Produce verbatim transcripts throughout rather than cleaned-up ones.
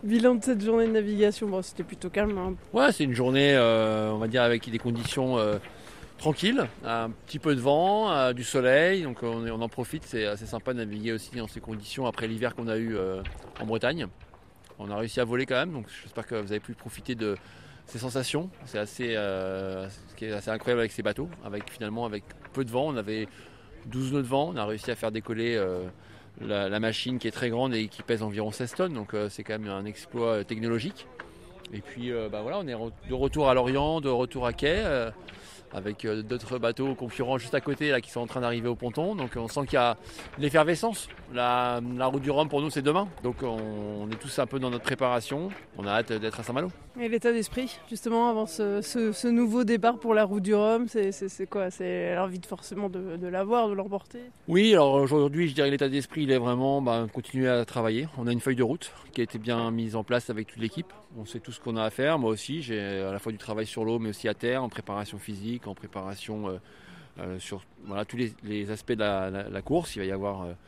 Bilan de cette journée de navigation, bon, c'était plutôt calme. Hein. Ouais, c'est une journée, euh, on va dire, avec des conditions euh, tranquilles, un petit peu de vent, euh, du soleil, donc on, on en profite. C'est assez sympa de naviguer aussi dans ces conditions après l'hiver qu'on a eu euh, en Bretagne. On a réussi à voler quand même, donc j'espère que vous avez pu profiter de ces sensations. C'est assez, euh, ce qui est assez incroyable avec ces bateaux, avec finalement avec peu de vent. On avait douze nœuds de vent, on a réussi à faire décoller euh, la, la machine qui est très grande et qui pèse environ seize tonnes, donc euh, c'est quand même un exploit technologique. Et puis euh, bah voilà, on est de retour à Lorient, de retour à quai, euh, avec euh, d'autres bateaux concurrents juste à côté là, qui sont en train d'arriver au ponton. Donc on sent qu'il y a de l'effervescence. La, la route du Rhum pour nous c'est demain. Donc on, on est tous un peu dans notre préparation. On a hâte d'être à Saint-Malo. Et l'état d'esprit, justement, avant ce, ce, ce nouveau départ pour la route du Rhum, c'est, c'est, c'est quoi? C'est l'envie de, forcément de, de l'avoir, de l'emporter? Oui, alors aujourd'hui je dirais l'état d'esprit il est vraiment bah, continuer à travailler. On a une feuille de route qui a été bien mise en place avec toute l'équipe. On sait tout ce qu'on a à faire. Moi aussi j'ai à la fois du travail sur l'eau mais aussi à terre, en préparation physique, en préparation euh, euh, sur voilà, tous les, les aspects de la, la, la course. Il va y avoir euh,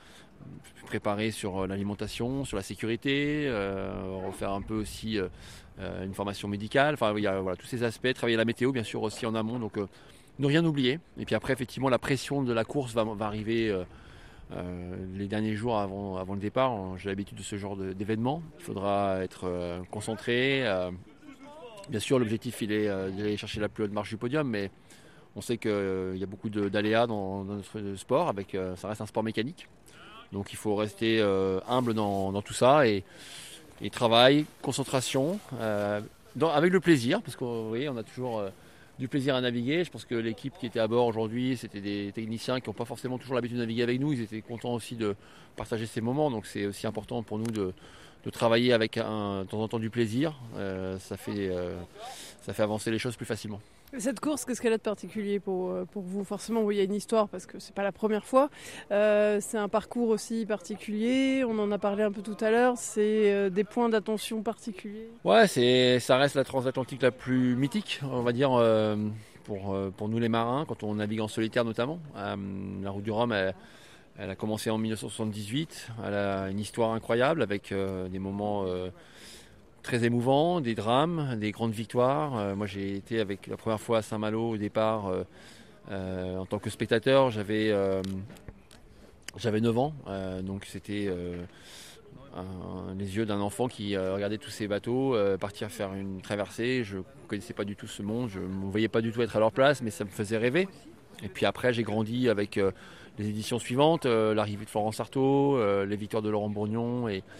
préparé sur l'alimentation, sur la sécurité, euh, refaire un peu aussi euh, une formation médicale. Enfin il y a voilà, tous ces aspects, travailler la météo bien sûr aussi en amont. Donc euh, ne rien oublier. Et puis après, effectivement, la pression de la course va, va arriver euh, euh, les derniers jours avant, avant le départ. J'ai l'habitude de ce genre de, d'événement. Il faudra être euh, concentré. Euh, bien sûr, l'objectif, il est euh, d'aller chercher la plus haute marche du podium, mais on sait qu'il euh, y a beaucoup de, d'aléas dans, dans notre sport. Avec, euh, ça reste un sport mécanique. Donc il faut rester euh, humble dans, dans tout ça. Et, et travail, concentration, euh, dans, avec le plaisir. Parce que vous voyez, on a toujours... Euh, du plaisir à naviguer. Je pense que l'équipe qui était à bord aujourd'hui, c'était des techniciens qui n'ont pas forcément toujours l'habitude de naviguer avec nous. Ils étaient contents aussi de partager ces moments. Donc c'est aussi important pour nous de, de travailler avec un, de temps en temps du plaisir. Euh, ça fait, euh, ça fait avancer les choses plus facilement. Cette course, qu'est-ce qu'elle a de particulier pour, pour vous? Forcément, oui, il y a une histoire parce que c'est pas la première fois. Euh, c'est un parcours aussi particulier. On en a parlé un peu tout à l'heure. C'est euh, des points d'attention particuliers. Ouais, c'est, ça reste la transatlantique la plus mythique, on va dire, euh, pour, pour nous les marins, quand on navigue en solitaire notamment. Euh, la route du Rhum, elle, elle a commencé en dix-neuf cent soixante-dix-huit. Elle a une histoire incroyable avec euh, des moments euh, très émouvants, des drames, des grandes victoires. Euh, moi, j'ai été avec la première fois à Saint-Malo au départ euh, euh, en tant que spectateur. J'avais, euh, j'avais neuf ans, euh, donc c'était euh, un, les yeux d'un enfant qui euh, regardait tous ces bateaux euh, partir faire une traversée. Je ne connaissais pas du tout ce monde, je ne me voyais pas du tout être à leur place, mais ça me faisait rêver. Et puis après, j'ai grandi avec euh, les éditions suivantes, euh, l'arrivée de Florence Artaud, euh, les victoires de Laurent Bourgnon et,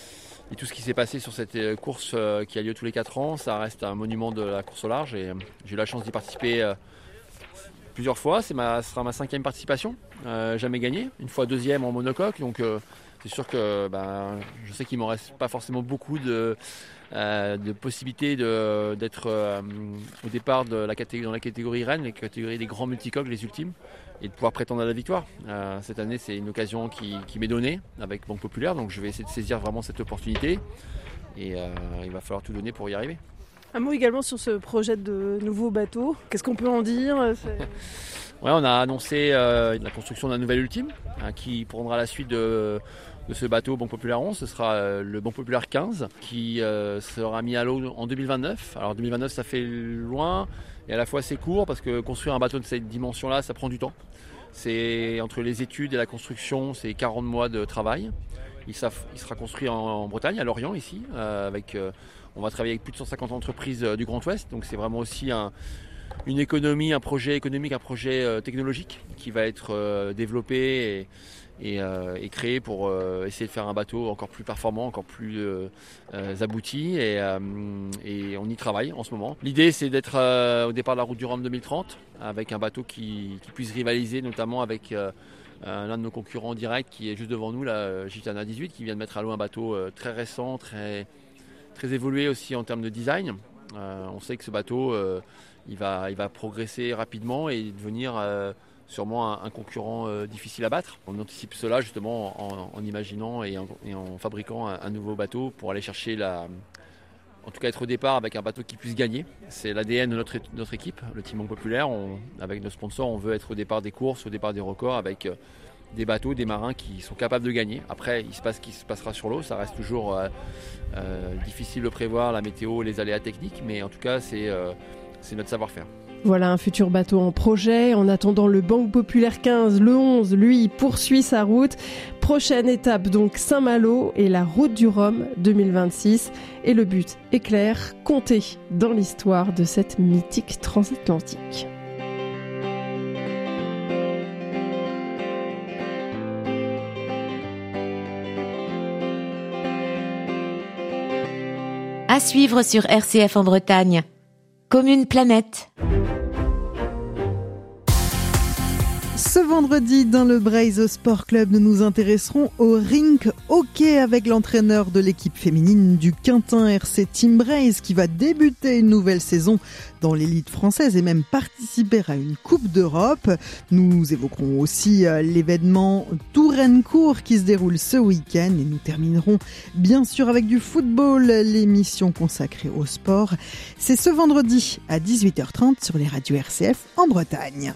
et tout ce qui s'est passé sur cette euh, course euh, qui a lieu tous les quatre ans. Ça reste un monument de la course au large et euh, j'ai eu la chance d'y participer euh, plusieurs fois. C'est ma, ce sera ma cinquième participation, euh, jamais gagné, une fois deuxième en monocoque. Donc euh, c'est sûr que ben, je sais qu'il ne m'en reste pas forcément beaucoup de, euh, de possibilités de, d'être euh, au départ de la catégorie, dans la catégorie reine, la catégorie des grands multicoques, les ultimes, et de pouvoir prétendre à la victoire. Euh, cette année, c'est une occasion qui, qui m'est donnée avec Banque Populaire, donc je vais essayer de saisir vraiment cette opportunité et euh, il va falloir tout donner pour y arriver. Un mot également sur ce projet de nouveau bateau. Qu'est-ce qu'on peut en dire? C'est... Ouais, on a annoncé euh, la construction d'un nouvel ultime hein, qui prendra la suite de, de ce bateau Banque Populaire onze. Ce sera euh, le Banque Populaire quinze qui euh, sera mis à l'eau en deux mille vingt-neuf. Alors deux mille vingt-neuf, ça fait loin et à la fois c'est court parce que construire un bateau de cette dimension-là, ça prend du temps. C'est entre les études et la construction, c'est quarante mois de travail. Il, ça, il sera construit en, en Bretagne, à Lorient ici. Euh, avec, euh, on va travailler avec plus de cent cinquante entreprises euh, du Grand Ouest. Donc c'est vraiment aussi un une économie, un projet économique, un projet euh, technologique qui va être euh, développé et, et, euh, et créé pour euh, essayer de faire un bateau encore plus performant, encore plus euh, euh, abouti et, euh, et on y travaille en ce moment. L'idée c'est d'être euh, au départ de la route du Rhum deux mille trente avec un bateau qui, qui puisse rivaliser notamment avec euh, l'un de nos concurrents directs qui est juste devant nous, la Gitana dix-huit, qui vient de mettre à l'eau un bateau euh, très récent, très, très évolué aussi en termes de design. Euh, on sait que ce bateau euh, il va, il va progresser rapidement et devenir euh, sûrement un, un concurrent euh, difficile à battre. On anticipe cela justement en, en imaginant et en, et en fabriquant un, un nouveau bateau pour aller chercher la, en tout cas être au départ avec un bateau qui puisse gagner. C'est l'A D N de notre, notre équipe, le Team Banque Populaire. On, avec nos sponsors, on veut être au départ des courses, au départ des records avec euh, des bateaux, des marins qui sont capables de gagner. Après, il se passe ce qui se passera sur l'eau, ça reste toujours euh, euh, difficile de prévoir la météo, les aléas techniques, mais en tout cas, c'est, euh, c'est notre savoir-faire. Voilà un futur bateau en projet. En attendant, le Banque Populaire quinze, le onze, lui, poursuit sa route. Prochaine étape, donc Saint-Malo et la route du Rhum deux mille vingt-six. Et le but est clair, compter dans l'histoire de cette mythique transatlantique. À suivre sur R C F en Bretagne. Commune Planète. Ce vendredi, dans le Breizh Sport Club, nous nous intéresserons au rink hockey avec l'entraîneur de l'équipe féminine du Quintin R C Team Breizh qui va débuter une nouvelle saison dans l'élite française et même participer à une Coupe d'Europe. Nous évoquerons aussi l'événement Touraine-Court qui se déroule ce week-end et nous terminerons bien sûr avec du football, l'émission consacrée au sport. C'est ce vendredi à dix-huit heures trente sur les radios R C F en Bretagne.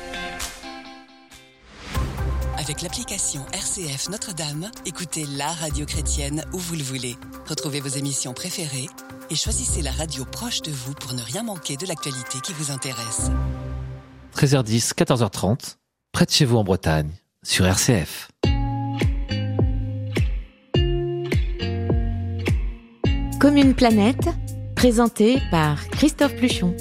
Avec l'application R C F Notre-Dame, écoutez la radio chrétienne où vous le voulez. Retrouvez vos émissions préférées et choisissez la radio proche de vous pour ne rien manquer de l'actualité qui vous intéresse. treize heures dix, quatorze heures trente, près de chez vous en Bretagne, sur R C F. Commune Planète, présentée par Christophe Pluchon.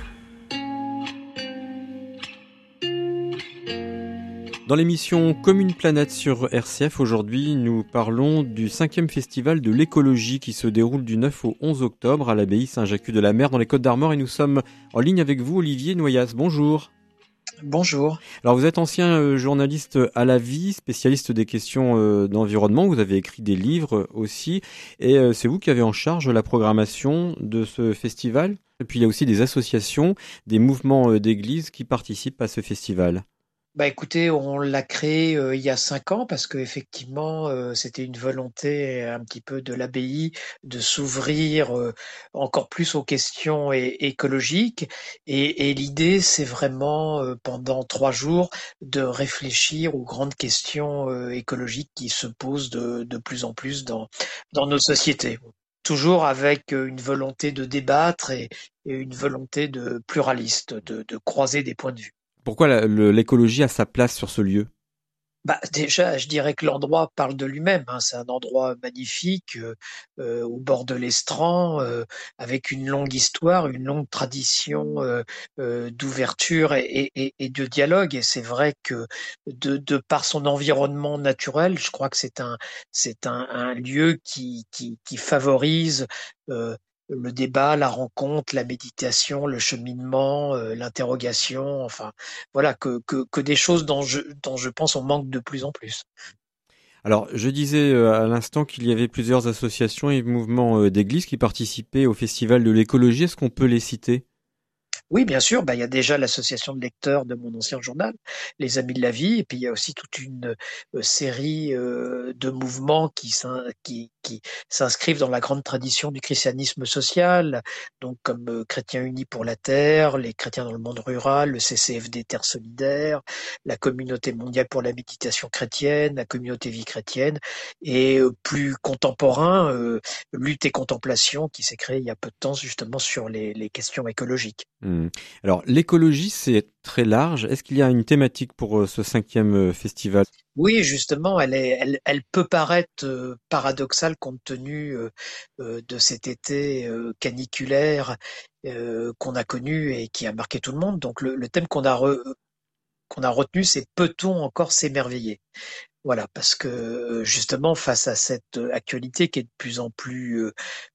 Dans l'émission Commune Planète sur R C F, aujourd'hui, nous parlons du cinquième festival de l'écologie qui se déroule du neuf au onze octobre à l'abbaye Saint-Jacques-de-la-Mer dans les Côtes-d'Armor et nous sommes en ligne avec vous, Olivier Noyas. Bonjour. Bonjour. Alors vous êtes ancien journaliste à la vie, spécialiste des questions d'environnement, vous avez écrit des livres aussi et c'est vous qui avez en charge la programmation de ce festival. Et puis il y a aussi des associations, des mouvements d'église qui participent à ce festival. Bah écoutez, on l'a créé euh, il y a cinq ans parce que effectivement euh, c'était une volonté un petit peu de l'abbaye de s'ouvrir euh, encore plus aux questions é- écologiques et, et l'idée c'est vraiment euh, pendant trois jours de réfléchir aux grandes questions euh, écologiques qui se posent de, de plus en plus dans dans nos sociétés. Toujours avec une volonté de débattre et, et une volonté de pluraliste, de, de croiser des points de vue. Pourquoi la, le, l'écologie a sa place sur ce lieu ? Bah déjà, je dirais que l'endroit parle de lui-même. Hein. C'est un endroit magnifique euh, euh, au bord de l'Estran, euh, avec une longue histoire, une longue tradition euh, euh, d'ouverture et, et, et de dialogue. Et c'est vrai que de, de par son environnement naturel, je crois que c'est un c'est un, un lieu qui qui, qui favorise euh, le débat, la rencontre, la méditation, le cheminement, euh, l'interrogation, enfin voilà que, que que des choses dont je dont je pense on manque de plus en plus. Alors, je disais à l'instant qu'il y avait plusieurs associations et mouvements d'église qui participaient au festival de l'écologie. Est-ce qu'on peut les citer ? Oui, bien sûr. Bah, il y a déjà l'association de lecteurs de mon ancien journal, les Amis de la Vie, et puis il y a aussi toute une euh, série euh, de mouvements qui, s'in- qui, qui s'inscrivent dans la grande tradition du christianisme social, donc comme euh, Chrétiens Unis pour la Terre, les Chrétiens dans le monde rural, le C C F D Terre Solidaire, la Communauté mondiale pour la méditation chrétienne, la Communauté vie chrétienne, et euh, plus contemporain, euh, Lutte et Contemplation, qui s'est créé il y a peu de temps justement sur les, les questions écologiques. Mmh. Alors, l'écologie, c'est très large. Est-ce qu'il y a une thématique pour ce cinquième festival ? Oui, justement, elle, est, elle, elle peut paraître euh, paradoxale compte tenu euh, euh, de cet été euh, caniculaire euh, qu'on a connu et qui a marqué tout le monde. Donc, le, le thème qu'on a, re, qu'on a retenu, c'est « Peut-on encore s'émerveiller ?» Voilà, parce que justement, face à cette actualité qui est de plus en plus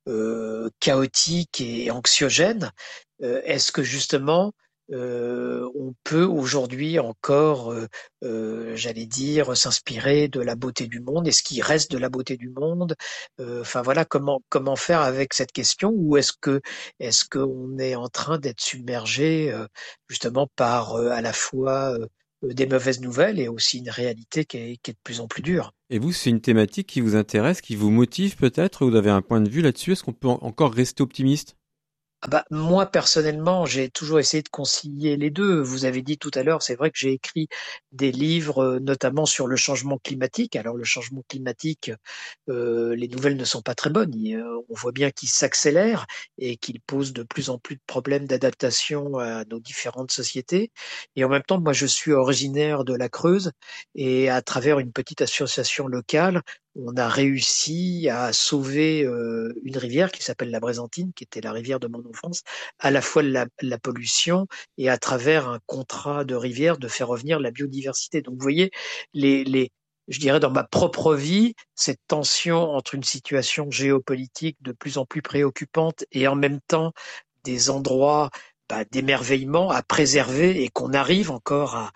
euh, chaotique et anxiogène, euh, est-ce que justement, euh, on peut aujourd'hui encore, euh, euh, j'allais dire, s'inspirer de la beauté du monde? Est-ce qu'il reste de la beauté du monde? euh, Enfin voilà, comment comment faire avec cette question? Ou est-ce que est-ce qu'on est en train d'être submergé euh, justement par euh, à la fois euh, des mauvaises nouvelles et aussi une réalité qui est, qui est de plus en plus dure. Et vous, c'est une thématique qui vous intéresse, qui vous motive peut-être ? Vous avez un point de vue là-dessus ? Est-ce qu'on peut encore rester optimiste ? Ah bah, moi, personnellement, j'ai toujours essayé de concilier les deux. Vous avez dit tout à l'heure, c'est vrai que j'ai écrit des livres, euh, notamment sur le changement climatique. Alors, le changement climatique, euh, les nouvelles ne sont pas très bonnes. Il, euh, on voit bien qu'il s'accélère et qu'il pose de plus en plus de problèmes d'adaptation à nos différentes sociétés. Et en même temps, moi, je suis originaire de la Creuse et à travers une petite association locale, on a réussi à sauver euh, une rivière qui s'appelle la Brézentine, qui était la rivière de mon enfance, à la fois de la, la pollution et à travers un contrat de rivière de faire revenir la biodiversité. Donc vous voyez, les, les, je dirais dans ma propre vie, cette tension entre une situation géopolitique de plus en plus préoccupante et en même temps des endroits bah, d'émerveillement à préserver et qu'on arrive encore à,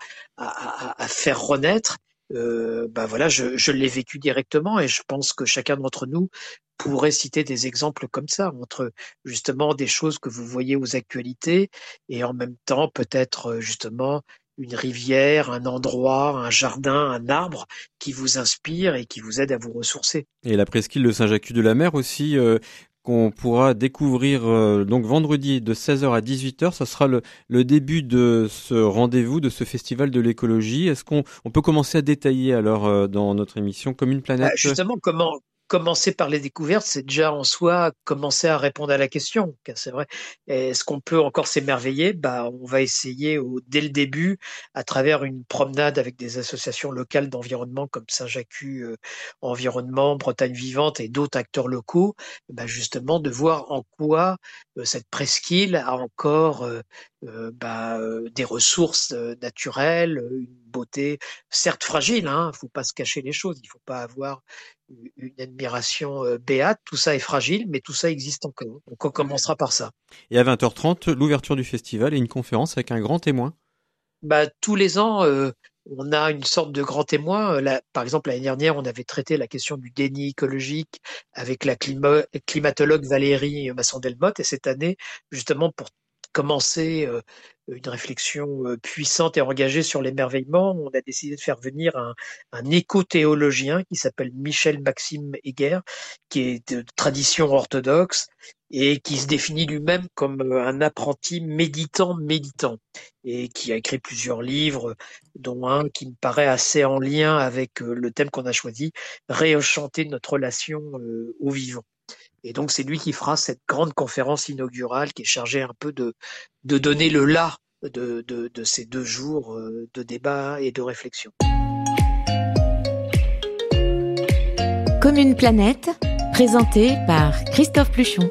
à, à faire renaître. Euh, bah voilà, je, je l'ai vécu directement et je pense que chacun d'entre nous pourrait citer des exemples comme ça, entre justement des choses que vous voyez aux actualités et en même temps peut-être justement une rivière, un endroit, un jardin, un arbre qui vous inspire et qui vous aide à vous ressourcer. Et la presqu'île de Saint-Jacques-de-la-Mer aussi, euh, qu'on pourra découvrir euh, donc vendredi de seize heures à dix-huit heures. Ça sera le, le début de ce rendez-vous, de ce festival de l'écologie. Est-ce qu'on on peut commencer à détailler alors euh, dans notre émission Commune Planète? Bah, justement, comment commencer par les découvertes, c'est déjà en soi commencer à répondre à la question. Car c'est vrai, est-ce qu'on peut encore s'émerveiller? Bah, on va essayer au, dès le début, à travers une promenade avec des associations locales d'environnement comme Saint-Jacques euh, Environnement, Bretagne Vivante et d'autres acteurs locaux, bah, justement de voir en quoi euh, cette presqu'île a encore euh, euh, bah, euh, des ressources euh, naturelles, une beauté certes fragile, hein, faut pas se cacher les choses, il faut pas avoir une admiration euh, béate, tout ça est fragile, mais tout ça existe encore. Donc on commencera par ça. Et à vingt heures trente, l'ouverture du festival et une conférence avec un grand témoin. Bah, tous les ans, euh, on a une sorte de grand témoin. Là, par exemple, l'année dernière, on avait traité la question du déni écologique avec la clima- climatologue Valérie Masson-Delmotte. Et cette année, justement, pour commencer euh, une réflexion euh, puissante et engagée sur l'émerveillement, on a décidé de faire venir un, un éco-théologien qui s'appelle Michel Maxime Heger, qui est de tradition orthodoxe et qui se définit lui-même comme euh, un apprenti méditant méditant et qui a écrit plusieurs livres, dont un qui me paraît assez en lien avec euh, le thème qu'on a choisi, réenchanter notre relation euh, au vivant. Et donc c'est lui qui fera cette grande conférence inaugurale qui est chargée un peu de, de donner le là de, de, de ces deux jours euh, de débat et de réflexion. Commune Planète, présenté par Christophe Pluchon.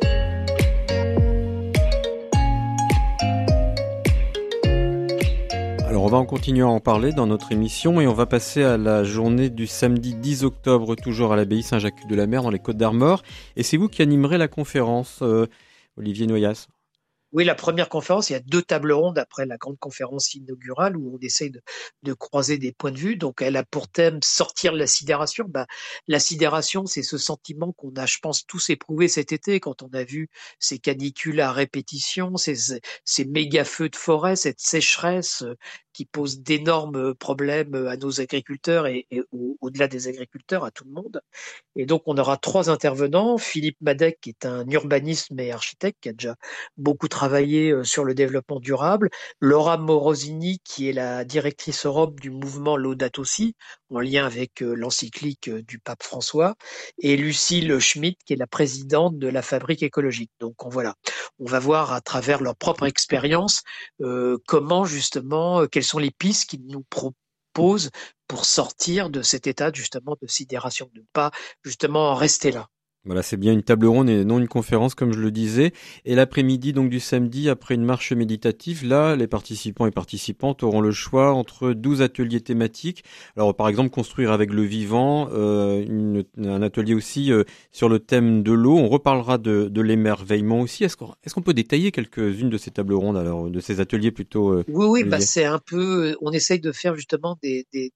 Alors on va en continuer à en parler dans notre émission et on va passer à la journée du samedi dix octobre, toujours à l'abbaye Saint-Jacques-de-la-Mer dans les Côtes-d'Armor. Et c'est vous qui animerez la conférence, euh, Olivier Noyas. Oui, la première conférence, il y a deux tables rondes après la grande conférence inaugurale où on essaye de, de croiser des points de vue. Donc, elle a pour thème sortir de la sidération. Bah, la sidération, c'est ce sentiment qu'on a, je pense, tous éprouvé cet été quand on a vu ces canicules à répétition, ces, ces méga feux de forêt, cette sécheresse qui pose d'énormes problèmes à nos agriculteurs et, et au, au-delà des agriculteurs, à tout le monde. Et donc, on aura trois intervenants. Philippe Madec, qui est un urbaniste et architecte, qui a déjà beaucoup travaillé sur le développement durable. Laura Morosini, qui est la directrice Europe du mouvement Laudato Si, en lien avec l'encyclique du pape François. Et Lucille Schmitt, qui est la présidente de la Fabrique écologique. Donc, on, voilà, on va voir à travers leur propre expérience euh, comment, justement, quelles sont les pistes qu'ils nous proposent pour sortir de cet état justement de sidération, de ne pas justement en rester là. Voilà, c'est bien une table ronde et non une conférence comme je le disais. Et l'après-midi donc du samedi, après une marche méditative, là, les participants et participantes auront le choix entre douze ateliers thématiques. Alors par exemple, construire avec le vivant, euh, une, un atelier aussi euh, sur le thème de l'eau. On reparlera de, de l'émerveillement aussi. Est-ce qu'on, est-ce qu'on peut détailler quelques-unes de ces tables rondes, alors de ces ateliers plutôt euh, Oui, oui, bah c'est un peu, on essaye de faire justement des, des, des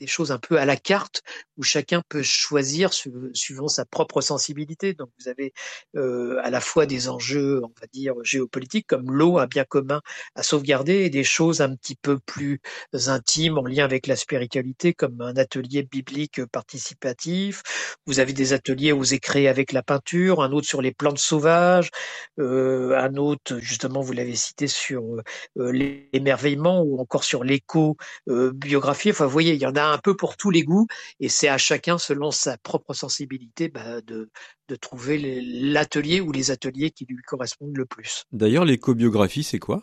des choses un peu à la carte où chacun peut choisir su, suivant sa propre sensibilité. Donc vous avez euh, à la fois des enjeux, on va dire, géopolitiques comme l'eau, un bien commun à sauvegarder, et des choses un petit peu plus intimes en lien avec la spiritualité comme un atelier biblique participatif. Vous avez des ateliers osés créer avec la peinture, un autre sur les plantes sauvages, euh, un autre, justement, vous l'avez cité, sur euh, l'émerveillement ou encore sur l'éco-biographie. Euh, enfin, vous voyez, il y en a un peu pour tous les goûts et c'est à chacun, selon sa propre sensibilité, bah, de, de trouver l'atelier ou les ateliers qui lui correspondent le plus. D'ailleurs, l'éco-biographie, c'est quoi ?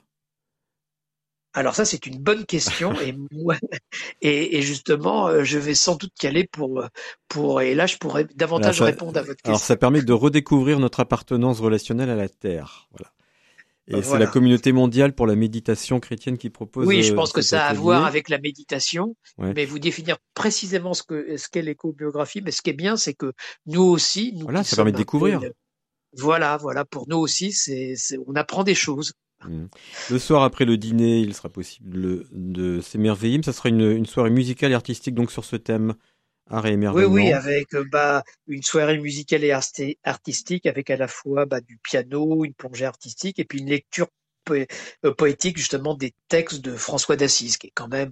Alors ça, c'est une bonne question et moi, et, et justement, je vais sans doute y aller pour, pour, et là, je pourrais davantage alors ça, répondre à votre question. Alors, ça permet de redécouvrir notre appartenance relationnelle à la Terre. Voilà. Et voilà. C'est la communauté mondiale pour la méditation chrétienne qui propose. Oui, je pense euh, que ça a atelier. à voir avec la méditation, ouais. mais vous définir précisément ce que ce qu'est l'éco-biographie. Mais ce qui est bien, c'est que nous aussi, nous voilà, qui ça sommes permet de découvrir. Peu, voilà, voilà, pour nous aussi, c'est, c'est on apprend des choses. Mmh. Le soir après le dîner, il sera possible de s'émerveiller. Ça sera une, une soirée musicale et artistique donc sur ce thème. Art et émerveillement. Oui, oui, avec bah, une soirée musicale et artistique avec à la fois bah, du piano, une plongée artistique et puis une lecture po- poétique justement des textes de François d'Assise, qui est quand même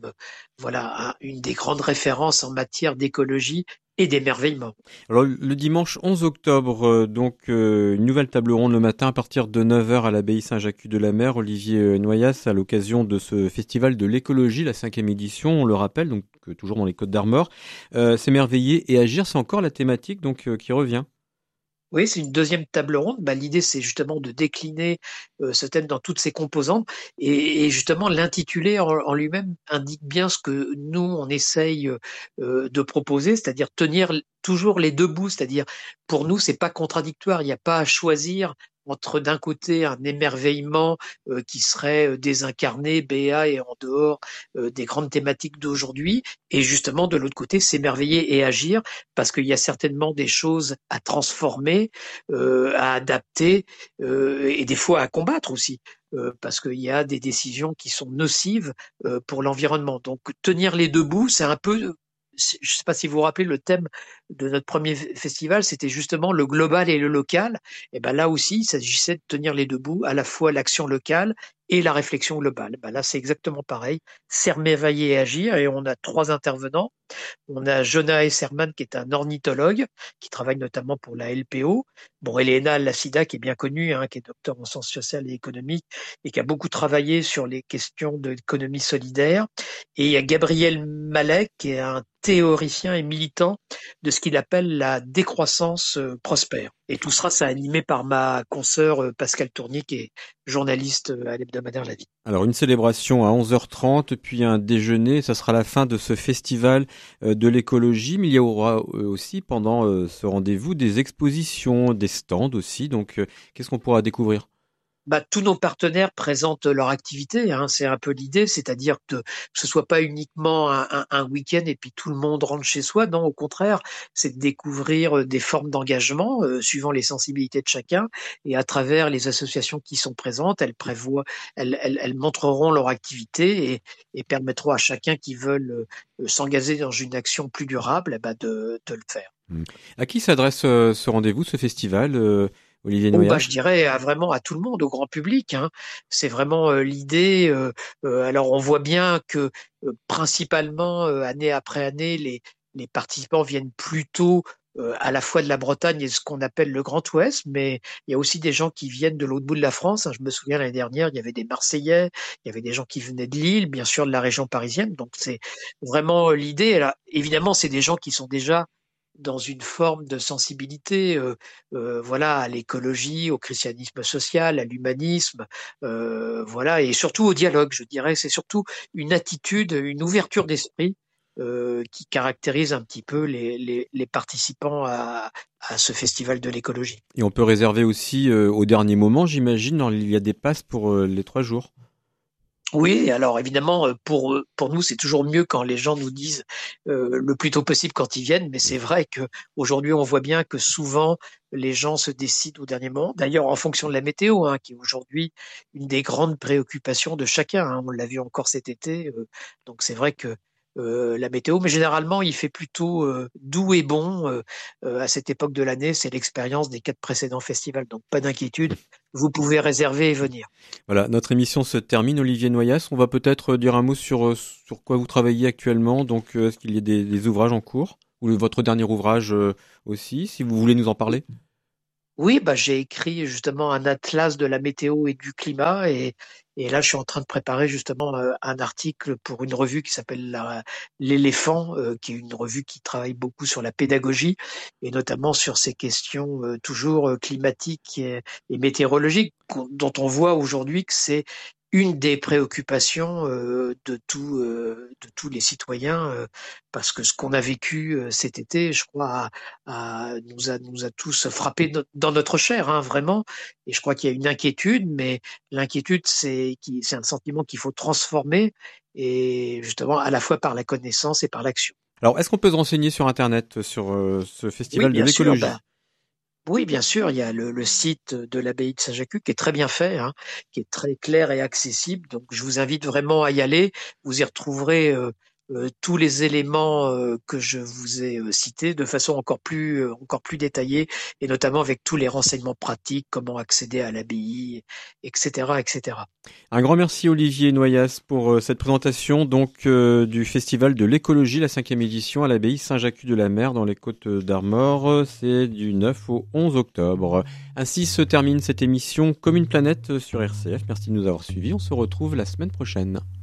voilà une des grandes références en matière d'écologie et d'émerveillement. Alors le dimanche onze octobre, euh, donc euh, une nouvelle table ronde le matin à partir de neuf heures à l'abbaye Saint-Jacques-de-la-Mer. Olivier Noyas à l'occasion de ce festival de l'écologie, la cinquième édition, on le rappelle, donc euh, toujours dans les Côtes-d'Armor. Euh, S'émerveiller et agir, c'est encore la thématique donc euh, qui revient. Oui, c'est une deuxième table ronde. Bah, l'idée, c'est justement de décliner euh, ce thème dans toutes ses composantes et, et justement l'intitulé en, en lui-même indique bien ce que nous, on essaye euh, de proposer, c'est-à-dire tenir toujours les deux bouts, c'est-à-dire pour nous, c'est pas contradictoire, il n'y a pas à choisir entre d'un côté un émerveillement euh, qui serait euh, désincarné, béat et en dehors euh, des grandes thématiques d'aujourd'hui, et justement de l'autre côté s'émerveiller et agir, parce qu'il y a certainement des choses à transformer, euh, à adapter euh, et des fois à combattre aussi. Euh, parce qu'il y a des décisions qui sont nocives euh, pour l'environnement. Donc tenir les deux bouts, c'est un peu, je ne sais pas si vous vous rappelez, le thème de notre premier festival, c'était justement le global et le local. Et ben là aussi, il s'agissait de tenir les deux bouts, à la fois l'action locale et la réflexion globale. Ben là, c'est exactement pareil, s'émerveiller et agir. Et on a trois intervenants. On a Jonah Esserman, qui est un ornithologue, qui travaille notamment pour la L P O. Bon, Elena Lassida, qui est bien connue, hein, qui est docteur en sciences sociales et économiques, et qui a beaucoup travaillé sur les questions de l'économie solidaire. Et il y a Gabriel Malek, qui est un théoricien et militant de ce qu'il appelle la décroissance prospère. Et tout sera ça animé par ma consoeur Pascal Tournier, qui est journaliste à l'hebdomadaire La Vie. Alors une célébration à onze heures trente, puis un déjeuner, ça sera la fin de ce festival de l'écologie, mais il y aura aussi pendant ce rendez-vous des expositions, des stands aussi, donc qu'est-ce qu'on pourra découvrir ? Bah, tous nos partenaires présentent leur activité, hein, c'est un peu l'idée, c'est-à-dire que, que ce soit pas uniquement un, un, un week-end et puis tout le monde rentre chez soi, non, au contraire, c'est de découvrir des formes d'engagement euh, suivant les sensibilités de chacun, et à travers les associations qui sont présentes, elles prévoient, elles, elles, elles montreront leur activité et, et permettront à chacun qui veut euh, s'engager dans une action plus durable, bah, de, de le faire. À qui s'adresse euh, ce rendez-vous, ce festival euh... Olivier Oh bah, je dirais à, vraiment à tout le monde, au grand public. Hein. C'est vraiment euh, l'idée. Euh, euh, alors on voit bien que euh, principalement, euh, année après année, les, les participants viennent plutôt euh, à la fois de la Bretagne et ce qu'on appelle le Grand Ouest, mais il y a aussi des gens qui viennent de l'autre bout de la France. Hein. Je me souviens l'année dernière, il y avait des Marseillais, il y avait des gens qui venaient de Lille, bien sûr de la région parisienne. Donc c'est vraiment euh, l'idée. Alors, évidemment, c'est des gens qui sont déjà dans une forme de sensibilité, euh, euh, voilà, à l'écologie, au christianisme social, à l'humanisme, euh, voilà, et surtout au dialogue. Je dirais, c'est surtout une attitude, une ouverture d'esprit euh, qui caractérise un petit peu les, les, les participants à, à ce festival de l'écologie. Et on peut réserver aussi euh, au dernier moment, j'imagine. Il y a des passes pour euh, les trois jours. Oui, alors évidemment, pour pour nous, c'est toujours mieux quand les gens nous disent euh, le plus tôt possible quand ils viennent, mais c'est vrai que aujourd'hui, on voit bien que souvent les gens se décident au dernier moment. D'ailleurs, en fonction de la météo, hein, qui est aujourd'hui une des grandes préoccupations de chacun. Hein, on l'a vu encore cet été, euh, donc c'est vrai que euh, la météo, mais généralement il fait plutôt euh, doux et bon euh, euh, à cette époque de l'année. C'est l'expérience des quatre précédents festivals, donc pas d'inquiétude, vous pouvez réserver et venir. Voilà, notre émission se termine. Olivier Noyasse, on va peut-être dire un mot sur, sur quoi vous travaillez actuellement. Donc, est-ce qu'il y a des, des ouvrages en cours ou le, votre dernier ouvrage euh, aussi, si vous voulez nous en parler? Oui, bah, j'ai écrit justement un atlas de la météo et du climat et, et là je suis en train de préparer justement euh, un article pour une revue qui s'appelle la- L'éléphant, euh, qui est une revue qui travaille beaucoup sur la pédagogie et notamment sur ces questions euh, toujours euh, climatiques et, et météorologiques qu'on- dont on voit aujourd'hui que c'est une des préoccupations euh, de tout, euh, de tous les citoyens euh, parce que ce qu'on a vécu euh, cet été, je crois, a- nous a, nous a tous frappés no- dans notre chair, hein, vraiment. Et je crois qu'il y a une inquiétude, mais l'inquiétude, c'est qui, c'est un sentiment qu'il faut transformer, et justement à la fois par la connaissance et par l'action. Alors, est-ce qu'on peut se renseigner sur Internet sur euh, ce Oui, festival de bien sûr. l'écologie? Bah, oui, bien sûr. Il y a le, le site de l'abbaye de Saint-Jacques qui est très bien fait, hein, qui est très clair et accessible. Donc, je vous invite vraiment à y aller. Vous y retrouverez euh, euh, tous les éléments euh, que je vous ai euh, cités de façon encore plus, euh, encore plus détaillée, et notamment avec tous les renseignements pratiques, comment accéder à l'abbaye, et cetera, et cetera. Un grand merci Olivier Noyasse pour euh, cette présentation donc euh, du festival de l'écologie, la cinquième édition à l'abbaye Saint-Jacques-de-la-Mer dans les Côtes d'Armor. C'est du neuf au onze octobre. Ainsi se termine cette émission Comme une planète sur R C F. Merci de nous avoir suivis. On se retrouve la semaine prochaine.